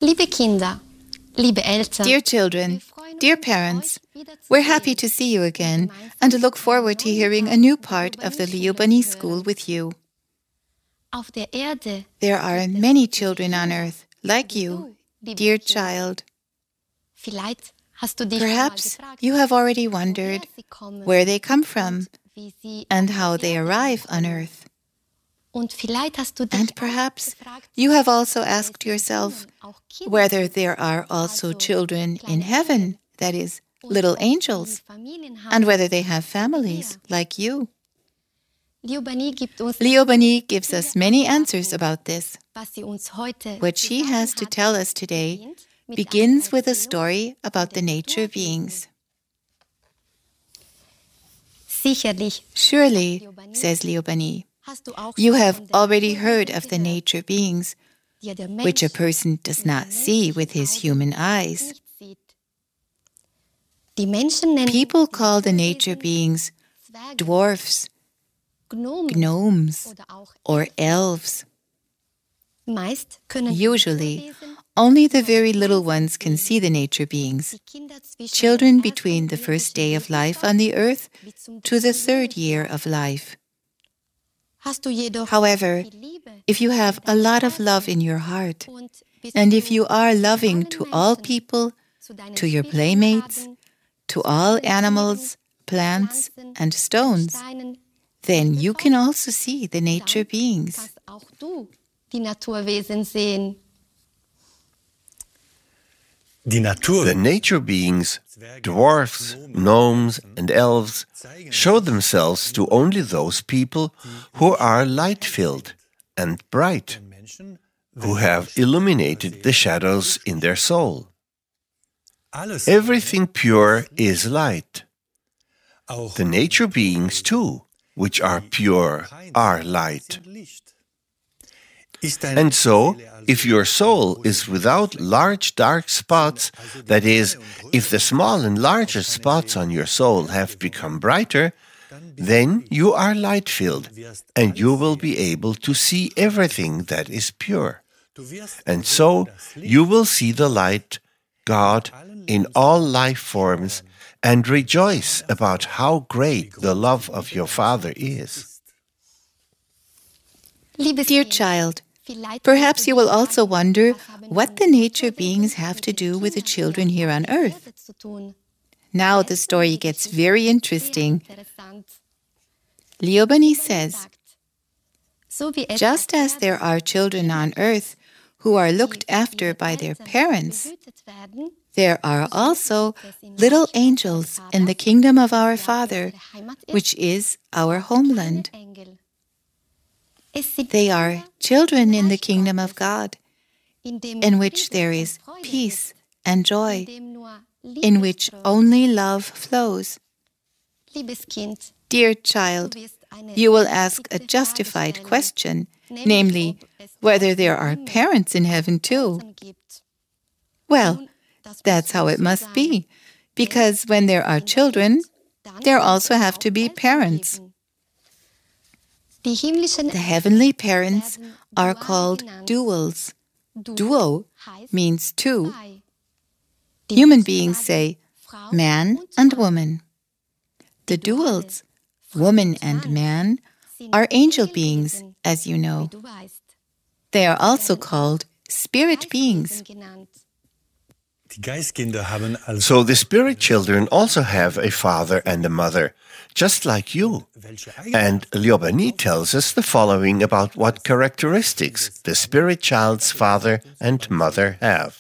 Liebe Kinder, liebe Eltern, Dear children, dear parents, we're happy to see you again and look forward to hearing a new part of the Liobani School with you. auf der Erde There are many children on earth, like you, dear child. Vielleicht hast du dich Perhaps schon mal gefragt, you have already wondered woher sie kommen, where they come from wie sie and auf how die they Erde arrive on kommen. earth. Und vielleicht hast du dich And auch perhaps gefragt, you have also ob asked es im yourself Himmel auch Kinder whether gibt, there are also also children in kleine heaven, Engel, that is, und little ob sie angels, Familien haben, and whether they have wie families wir. like you. Liobani gibt uns Liobani gives us many answers about this. was sie uns heute What zu she sagen has to hat, tell us today beginnt mit begins einer with a Erzählung story about the von den nature Naturwesen. beings. Sicherlich Surely, says Liobani, hast du auch you schon have von den already Naturwesen heard of the gehört, nature beings, die der which a Mensch person does mit not den see with menschlichen his Augen human eyes. nicht sieht. Die Menschen nennen People die call the nature Naturwesen beings Zwerge, dwarfs, Gnomen gnomes, oder auch or elves. meist können die Usually, Naturwesen only the very little ones can see the nature beings, die Kinder zwischen children dem between the ersten first day of biologischen life on the earth bis zum to the dritten third year Lebensjahr. of life. Hast du jedoch However, viel Liebe if you have a in lot deinem of love in Herzen your heart, und bist and du if you are zu loving allen to all Menschen, people, zu deinen to your playmates, Spielkameraden, to zu all allen animals, Tieren, plants, Pflanzen, and stones, Steinen, then you can überhaupt, also see the nature dann beings. kannst auch du die Naturwesen sehen. The nature beings, dwarfs, gnomes, and elves, show themselves to only those people who are light-filled and bright, who have illuminated the shadows in their soul. Everything pure is light. The nature beings, too, which are pure, are light. And so, if your soul is without large dark spots, that is, if the small and larger spots on your soul have become brighter, then you are light-filled, and you will be able to see everything that is pure. And so, you will see the light, God, in all life forms, and rejoice about how great the love of your Father is. Liebes Dear Kind, child, vielleicht perhaps wirst you du will dich also fragen, wonder was haben what die the nature Naturwesen beings have mit to den do with the Kindern children here on auf der earth. Erde zu tun. Now the Jetzt story kommt die gets Geschichte very sehr interesting. interessant. Liobani Liobani says, sagt, so wie es just auf as Erden there are children on earth who are looked die after ihre by their Eltern parents, behütet werden, there are so also ist es im little Reich angels unseres in the Vaters, kingdom of our das ja Father, unsere Heimat ist, which is our auch homeland. kleine Engel. Es sind They are Kinder children im in the Reich kingdom of Gottes, God, in dem in which Friede there und is Freude peace ist, and in joy, dem nur in Liebe which strömt. only love flows. Liebes Kind, Dear du child, wirst eine you will ask a berechtigte Frage justified stellen, question, nämlich namely, ob es whether dort there im are Himmel parents in heaven too. Eltern gibt. Well, Nun, das that's muss how wohl it so must sein, be, denn because when there are Kinder children, gibt, dann there wird also es have auch to be Eltern parents. geben. Die himmlischen The heavenly parents werden are Dual called genannt. duals. Duo Duo heißt means two. zwei. Die Human Menschen beings sagen say Frau man und and Mann. woman. The Die Duale, duals, Frau woman und and Mann, man, sind are angel beings, Engelwesen, as you wie know. du weißt. They are Sie also werden auch called spirit beings. Geistwesen genannt. So the spirit children also have a father and a mother, just like you. And Liobani tells us the following about what characteristics the spirit child's father and mother have.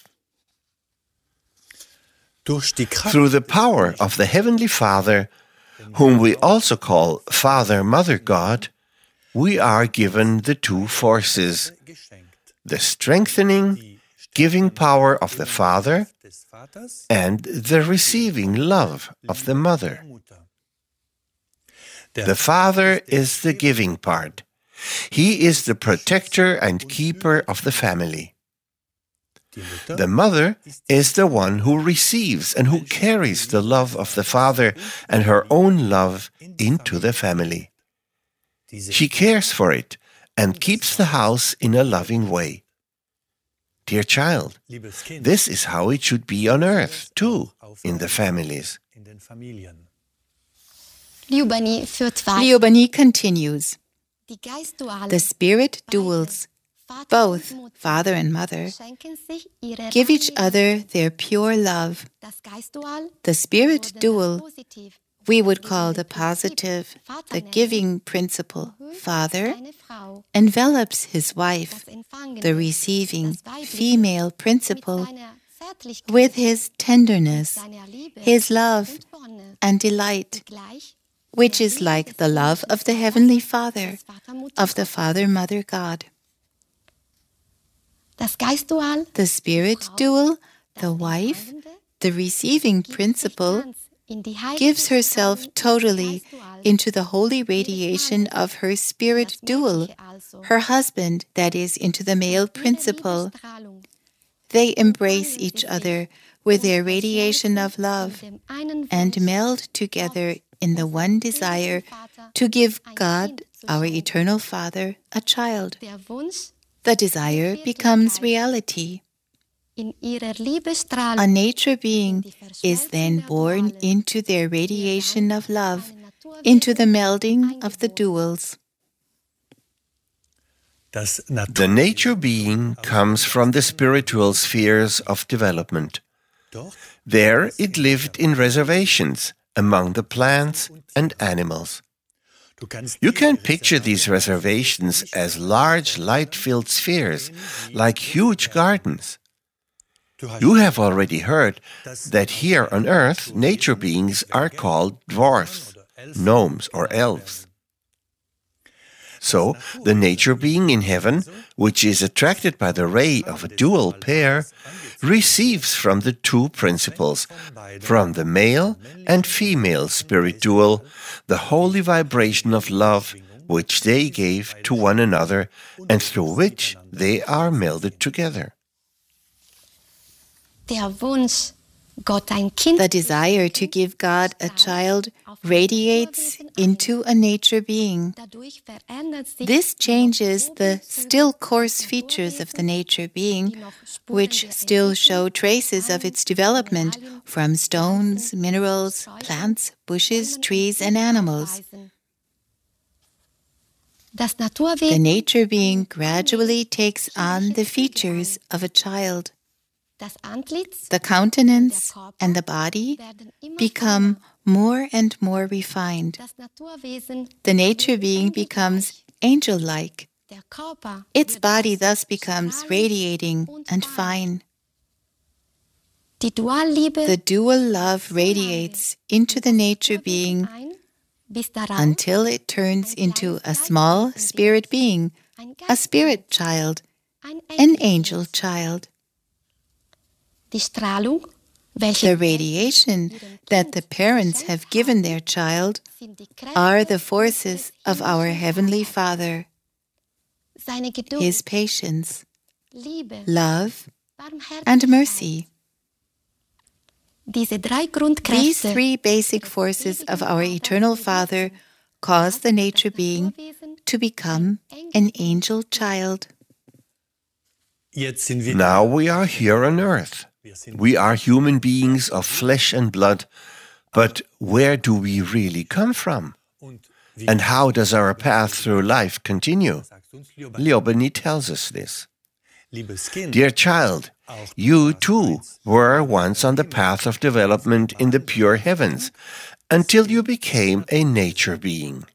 Through the power of the Heavenly Father, whom we also call Father-Mother God, we are given the two forces, the strengthening, giving power of the Father and the receiving love of the Mother. The Father is the giving part. He is the protector and keeper of the family. The Mother is the one who receives and who carries the love of the Father and her own love into the family. She cares for it and keeps the house in a loving way. Dear child, this is how it should be on earth, too, in the families. Liobani continues. The spirit duals, both father and mother, give each other their pure love. The spirit dual, we would call the positive, the giving principle, father, envelops his wife, the receiving, female principle, with his tenderness, his love and delight, which is like the love of the Heavenly Father, of the Father-Mother God. The spirit dual, the wife, the receiving principle, gives herself totally into the holy radiation of her spirit dual, her husband, that is, into the male principle. They embrace each other with their radiation of love and meld together in the one desire to give God, our eternal Father, a child. The desire becomes reality. A nature being is then born into their radiation of love, into the melding of the duals. The nature being comes from the spiritual spheres of development. There it lived in reservations among the plants and animals. You can picture these reservations as large light-filled spheres, like huge gardens. You have already heard that here on earth, nature beings are called dwarfs, gnomes or elves. So, the nature being in heaven, which is attracted by the ray of a dual pair, receives from the two principles, from the male and female spirit dual, the holy vibration of love which they gave to one another and through which they are melded together. The desire to give God a child radiates into a nature being. This changes the still coarse features of the nature being, which still show traces of its development from stones, minerals, plants, bushes, trees, and animals. The nature being gradually takes on the features of a child. The countenance and the body become more and more refined. The nature being becomes angel-like. Its body thus becomes radiating and fine. The dual love radiates into the nature being until it turns into a small spirit being, a spirit child, an angel child. The radiation that the parents have given their child are the forces of our Heavenly Father, His patience, love, and mercy. These three basic forces of our Eternal Father cause the nature being to become an angel child. Now we are here on earth. We are human beings of flesh and blood, but where do we really come from? And how does our path through life continue? Liobani tells us this. Dear child, you too were once on the path of development in the pure heavens, until you became a nature being.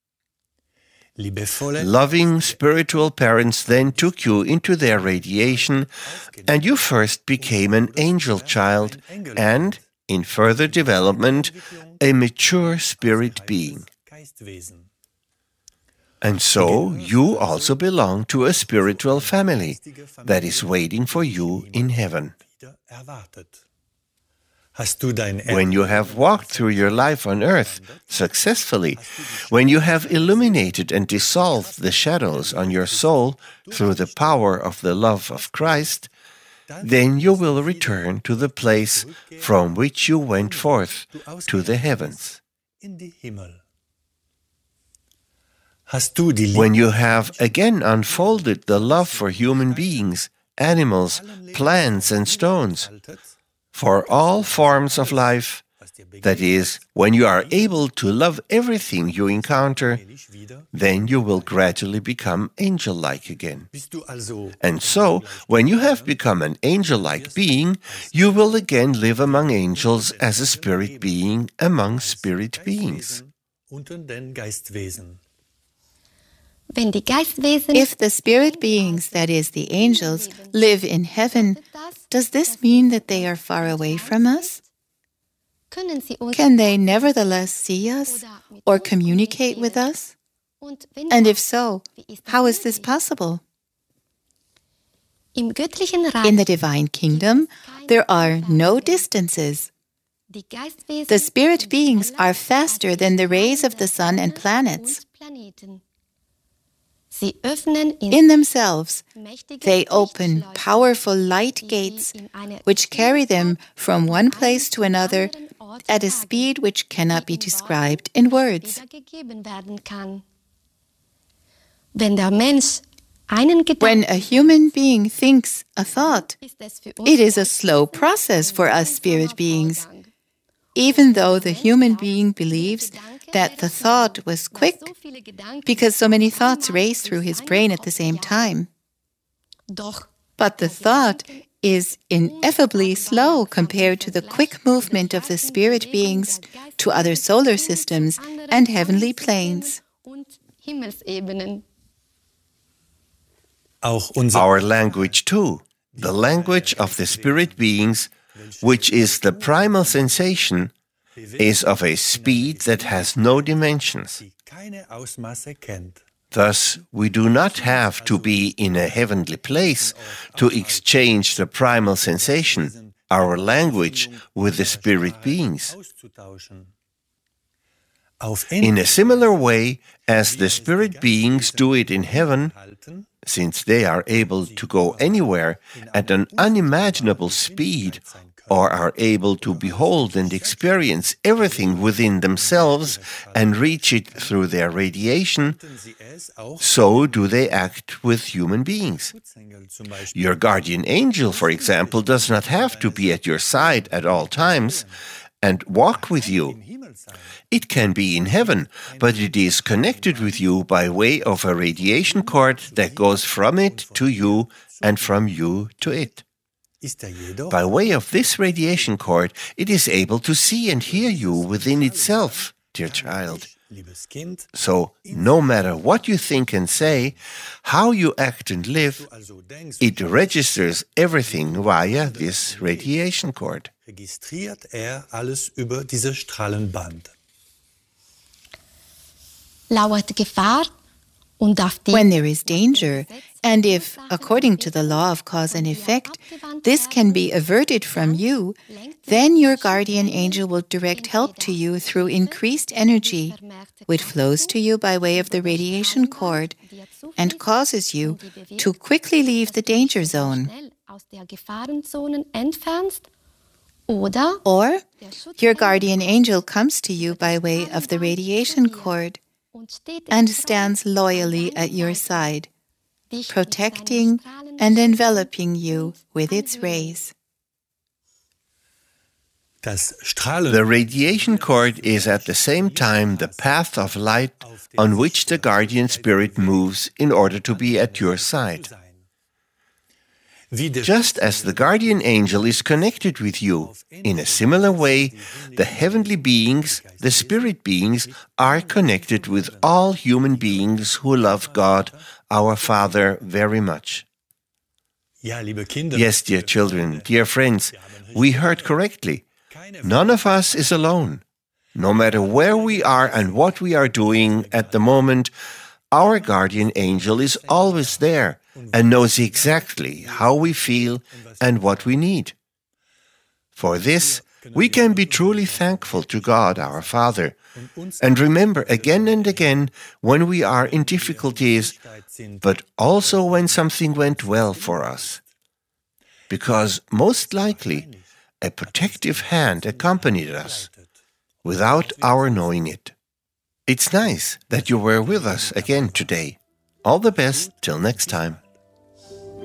Loving spiritual parents then took you into their radiation, and you first became an angel child, and, in further development, a mature spirit being. And so, you also belong to a spiritual family that is waiting for you in heaven. When you have walked through your life on earth successfully, when you have illuminated and dissolved the shadows on your soul through the power of the love of Christ, then you will return to the place from which you went forth, to the heavens. When you have again unfolded the love for human beings animals, plants, and stones, for all forms of life. That is, when you are able to love everything you encounter, then you will gradually become angel-like again. And so, when you have become an angel-like being, you will again live among angels as a spirit being among spirit beings. If the spirit beings, that is, the angels, live in heaven, does this mean that they are far away from us? Can they nevertheless see us or communicate with us? And if so, how is this possible? In the divine kingdom, there are no distances. The spirit beings are faster than the rays of the sun and planets. In themselves, they open powerful light gates which carry them from one place to another at a speed which cannot be described in words. When a human being thinks a thought, it is a slow process for us spirit beings. Even though the human being believes that the thought was quick, because so many thoughts race through his brain at the same time. But the thought is ineffably slow compared to the quick movement of the spirit beings to other solar systems and heavenly planes. Our language too, the language of the spirit beings, which is the primal sensation, is of a speed that has no dimensions. Thus, we do not have to be in a heavenly place to exchange the primal sensation, our language, with the spirit beings. In a similar way as the spirit beings do it in heaven, since they are able to go anywhere at an unimaginable speed, or are able to behold and experience everything within themselves and reach it through their radiation, so do they act with human beings. Your guardian angel, for example, does not have to be at your side at all times and walk with you. It can be in heaven, but it is connected with you by way of a radiation cord that goes from it to you and from you to it. By way of this radiation cord, it is able to see and hear you within itself, dear child. So, no matter what you think and say, how you act and live, it registers everything via this radiation cord. When there is danger, and if, according to the law of cause and effect, this can be averted from you, then your guardian angel will direct help to you through increased energy, which flows to you by way of the radiation cord and causes you to quickly leave the danger zone. Or, your guardian angel comes to you by way of the radiation cord and stands loyally at your side, protecting and enveloping you with its rays. The radiation cord is at the same time the path of light on which the guardian spirit moves in order to be at your side. Just as the guardian angel is connected with you, in a similar way, the heavenly beings, the spirit beings, are connected with all human beings who love God, our Father, very much. Yes, dear children, dear friends, we heard correctly. None of us is alone. No matter where we are and what we are doing at the moment, our guardian angel is always there and knows exactly how we feel and what we need. For this, we can be truly thankful to God, our Father, and remember again and again when we are in difficulties, but also when something went well for us. Because most likely, a protective hand accompanied us, without our knowing it. It's nice that you were with us again today. All the best till next time.